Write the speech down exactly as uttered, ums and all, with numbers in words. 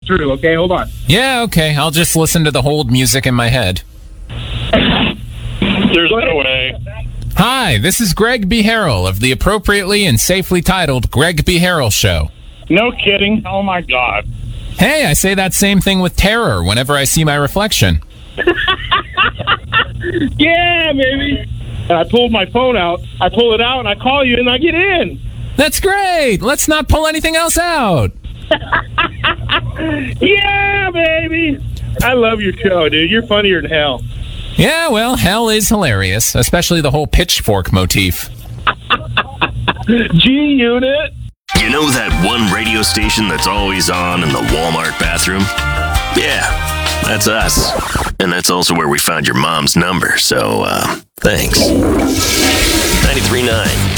through, okay? Hold on. Yeah, okay. I'll just listen to the hold music in my head. There's no way. Hi, this is Greg B. Harrell of the appropriately and safely titled Greg B. Harrell Show. No kidding. Oh, my God. Hey, I say that same thing with terror whenever I see my reflection. Yeah, baby. And I pulled my phone out. I pull it out, and I call you, and I get in. That's great. Let's not pull anything else out. Yeah, baby. I love your show, dude. You're funnier than hell. Yeah, well, hell is hilarious, especially the whole pitchfork motif. G-Unit. You know that one radio station that's always on in the Walmart bathroom? Yeah, that's us. And that's also where we found your mom's number, so, uh, thanks. ninety-three point nine